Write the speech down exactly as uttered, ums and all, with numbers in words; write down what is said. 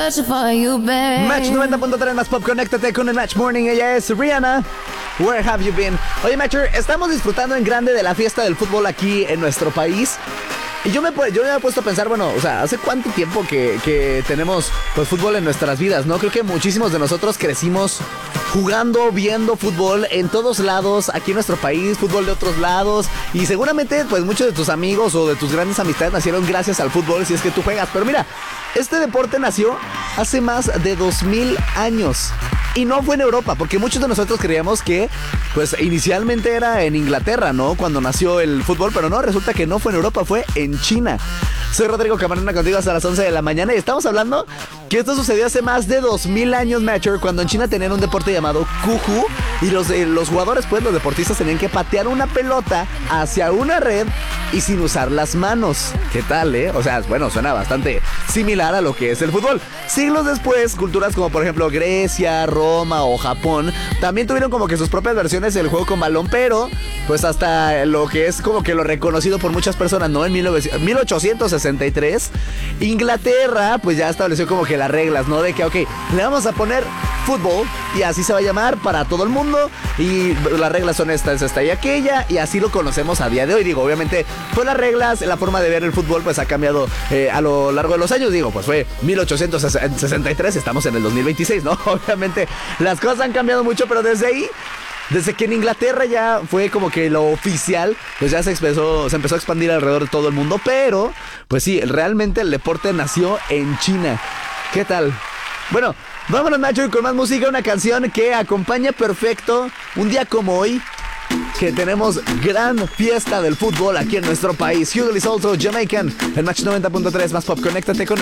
searching for you, babe. Match noventa punto tres más pop, conéctate con el Match Morning. Ella es Rihanna. Where have you been? Oye, Matcher, estamos disfrutando en grande de la fiesta del fútbol aquí en nuestro país. Y yo me, yo me he puesto a pensar, bueno, o sea, ¿hace cuánto tiempo que, que tenemos pues fútbol en nuestras vidas, no? Creo que muchísimos de nosotros crecimos jugando, viendo fútbol en todos lados, aquí en nuestro país, fútbol de otros lados. Y seguramente, pues, muchos de tus amigos o de tus grandes amistades nacieron gracias al fútbol, si es que tú juegas. Pero mira, este deporte nació hace más de dos mil años. Y no fue en Europa, porque muchos de nosotros creíamos que, pues, inicialmente era en Inglaterra, ¿no? Cuando nació el fútbol, pero no, resulta que no fue en Europa, fue en China. Soy Rodrigo Camarena contigo hasta las once de la mañana y estamos hablando que esto sucedió hace más de dos mil años, Matcher, cuando en China tenían un deporte llamado Kuju y los, eh, los jugadores, pues, los deportistas tenían que patear una pelota hacia una red y sin usar las manos. ¿Qué tal, eh? O sea, bueno, suena bastante similar a lo que es el fútbol. Siglos después, culturas como por ejemplo Grecia, Roma o Japón también tuvieron como que sus propias versiones del juego con balón, pero pues hasta lo que es como que lo reconocido por muchas personas, ¿no? En mil ochocientos sesenta y tres, Inglaterra pues ya estableció como que las reglas, ¿no? De que, ok, le vamos a poner fútbol y así se va a llamar para todo el mundo y las reglas son estas, esta y aquella y así lo conocemos a día de hoy. Digo, obviamente, pues las reglas, la forma de ver el fútbol pues ha cambiado eh, a lo largo de los años. Digo, pues fue mil ochocientos sesenta y tres, estamos en el dos mil veintiséis, ¿no? Obviamente las cosas han cambiado mucho, pero desde ahí, desde que en Inglaterra ya fue como que lo oficial, pues ya se empezó, se empezó a expandir alrededor de todo el mundo. Pero, pues sí, realmente el deporte nació en China. ¿Qué tal? Bueno, vámonos, Nacho, y con más música, una canción que acompaña perfecto un día como hoy, que tenemos gran fiesta del fútbol aquí en nuestro país. Hughley Salto, Jamaican, el Match noventa punto tres más pop. Conéctate con